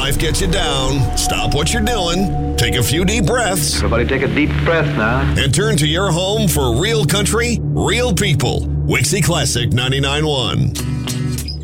life gets you down, stop what you're doing, take a few deep breaths. Everybody take a deep breath now. And turn to your home for real country, real people. Wixie Classic 99.1.